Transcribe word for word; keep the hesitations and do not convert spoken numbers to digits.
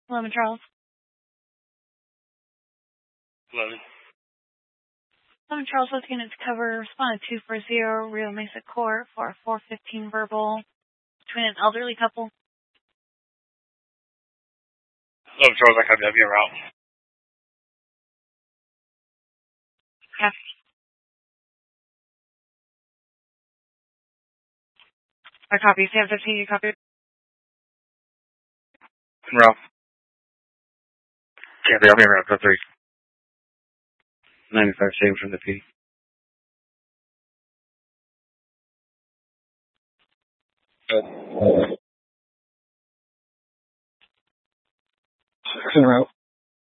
Lemon Charles. Lemon. Lemon Charles was unit to cover, responded two four zero, Rio Mesa Court for a four fifteen verbal between an elderly couple. Lemon Charles, I copy that via route. Yeah. I copy. Sam fifteen, you copy? Route. Copy, I'll be around for three. ninety-five saved from the P. Good. Six en route.